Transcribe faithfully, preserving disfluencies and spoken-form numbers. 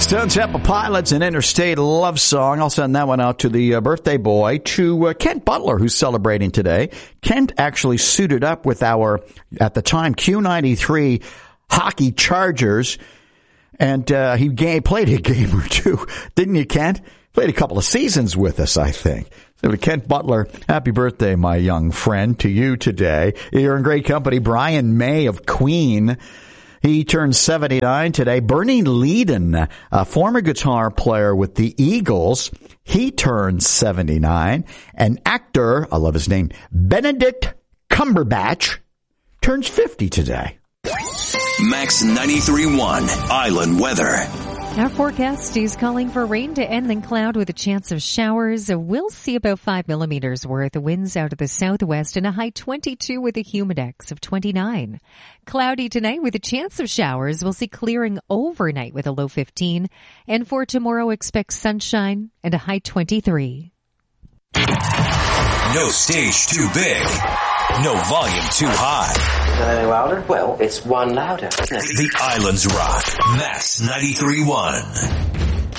Stone Temple Pilots, an Interstate Love Song. I'll send that one out to the uh, birthday boy, to uh, Kent Butler, who's celebrating today. Kent actually suited up with our, at the time, Q ninety-three hockey Chargers, and uh, he ga- played a game or two. Didn't you, Kent? Played a couple of seasons with us, I think. So, Kent Butler, happy birthday, my young friend, to you today. You're in great company. Brian May of Queen. He turned seventy-nine today. Bernie Leadon, a former guitar player with the Eagles, he turned seventy-nine. And actor, I love his name, Benedict Cumberbatch, turns fifty today. Max ninety-three point one, Island Weather. Our forecast is calling for rain to end in cloud with a chance of showers. We'll see about five millimeters worth. Winds out of the southwest and a high twenty-two with a humidex of twenty-nine. Cloudy tonight with a chance of showers. We'll see clearing overnight with a low fifteen. And for tomorrow, expect sunshine and a high twenty-three. No stage too big. No volume too high. Is that any louder? Well, it's one louder. The Islands Rock. Max ninety-three point one.